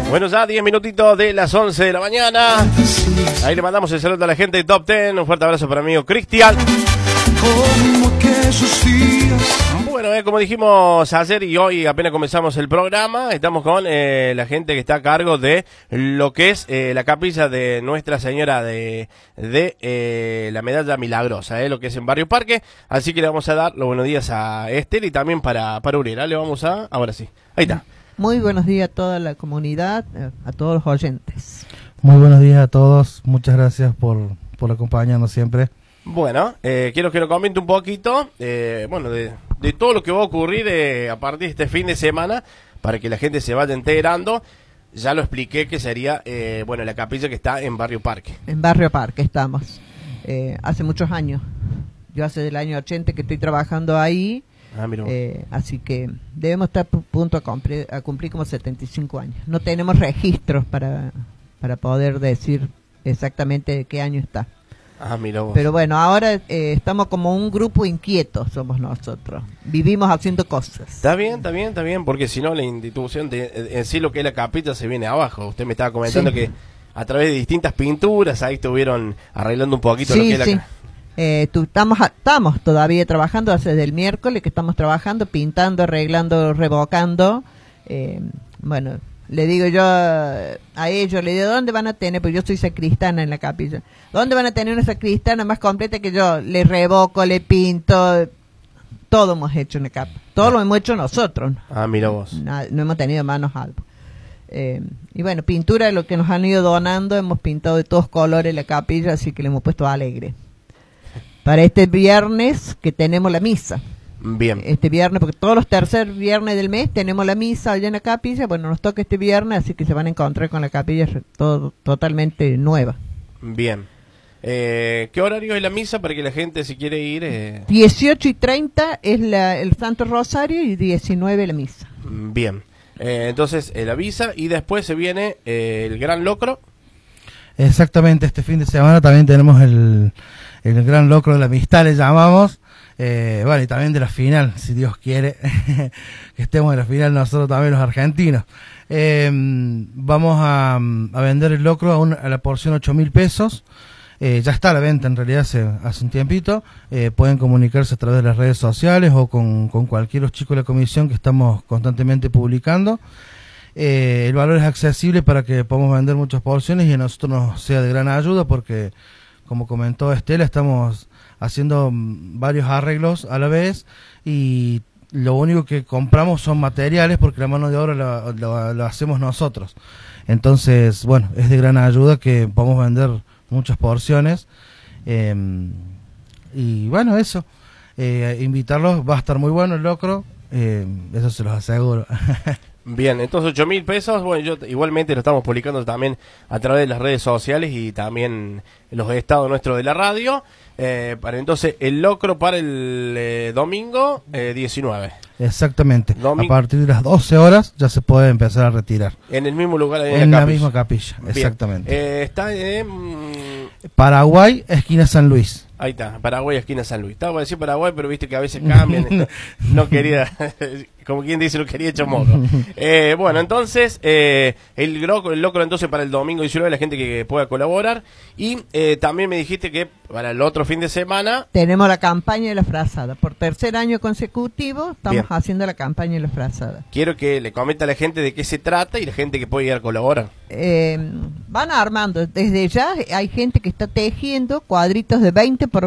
Bueno, ya 10 minutitos de las 11 de la mañana. Ahí le mandamos el saludo a la gente de Top Ten. Un fuerte abrazo para mi amigo Cristian. Bueno, como dijimos ayer y hoy apenas comenzamos el programa, estamos con la gente que está a cargo de lo que es la capilla de Nuestra Señora de la Medalla Milagrosa, lo que es en Barrio Parque. Así que le vamos a dar los buenos días a Estel y también para Uriel. Le vamos a... Ahora sí, ahí está. Muy buenos días a toda la comunidad, a todos los oyentes. Muy buenos días a todos, muchas gracias por acompañarnos siempre. Bueno, quiero que nos comente un poquito, de todo lo que va a ocurrir a partir de este fin de semana, para que la gente se vaya enterando. Ya lo expliqué que sería, la capilla que está en Barrio Parque. En Barrio Parque estamos, hace muchos años. Yo hace del año 80 que estoy trabajando ahí. Así que debemos estar a punto a cumplir como 75 años. No tenemos registros para poder decir exactamente de qué año está. Mira vos. Pero bueno, ahora estamos como un grupo inquieto, somos nosotros. Vivimos haciendo cosas. Está bien, porque si no la institución en sí lo que es la capilla se viene abajo. Usted me estaba comentando que a través de distintas pinturas ahí estuvieron arreglando un poquito lo que es la... Estamos todavía trabajando desde el miércoles que estamos trabajando, pintando, arreglando, revocando. Le digo yo a ellos, le digo, ¿dónde van a tener? Pues yo soy sacristana en la capilla. ¿Dónde van a tener una sacristana más completa que yo? Le revoco, le pinto, todo hemos hecho en la capa. Todo lo hemos hecho nosotros. Mira vos. No hemos tenido manos algo. Y bueno, pintura de lo que nos han ido donando, hemos pintado de todos colores la capilla, así que le hemos puesto alegre. Para este viernes que tenemos la misa. Bien. Este viernes, porque todos los tercer viernes del mes tenemos la misa allá en la capilla. Bueno, nos toca este viernes, así que se van a encontrar con la capilla totalmente nueva. Bien. ¿Qué horario es la misa para que la gente, si quiere ir? 18:30 es el Santo Rosario y 19 la misa. Bien. Entonces, la misa y después se viene el Gran Locro. Exactamente, este fin de semana también tenemos el Gran Locro de la Amistad, le llamamos. Y también de la final, si Dios quiere, que estemos en la final nosotros también los argentinos. Vamos a vender el locro a la porción 8.000 pesos. Ya está a la venta en realidad hace un tiempito. Pueden comunicarse a través de las redes sociales o con cualquiera de los chicos de la comisión que estamos constantemente publicando. El valor es accesible para que podamos vender muchas porciones y a nosotros nos sea de gran ayuda porque, como comentó Estela, estamos haciendo varios arreglos a la vez y lo único que compramos son materiales porque la mano de obra lo hacemos nosotros. Entonces, es de gran ayuda que podamos vender muchas porciones. Eso. Invitarlos, va a estar muy bueno el locro, eso se los aseguro. Bien, entonces 8.000 pesos, yo igualmente lo estamos publicando también a través de las redes sociales y también los estados nuestros de la radio. Para entonces el locro para el domingo 19. Exactamente, a partir de las 12 horas ya se puede empezar a retirar. En el mismo lugar, en la misma capilla. Bien. Exactamente. Está en... Paraguay, esquina San Luis. Ahí está, Paraguay, esquina San Luis. Estaba a decir Paraguay, pero viste que a veces cambian. No quería, como quien dice, lo quería hecho modo. Entonces, el locro entonces para el domingo 19, la gente que pueda colaborar. Y también me dijiste que para el otro fin de semana... Tenemos la campaña de la frazada. Por tercer año consecutivo estamos haciendo la campaña de la frazada. Quiero que le comente a la gente de qué se trata y la gente que puede ir a colaborar. Van armando. Desde ya hay gente que está tejiendo cuadritos de 20 por